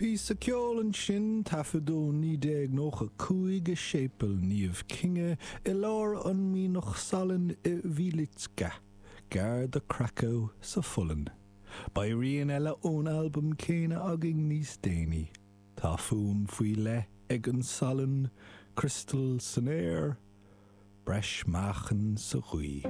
Pí sa ceolann sin tafadó ní déag nócha cúige sépal níomh cinge I lár an mí nach salan I Wieliczka, gar de Krakow sa Fullan. Ba rion eile ón album céine agin níos déine. Tá fuam faoi le ag an salan Crystal san air, breis machan sa chuí.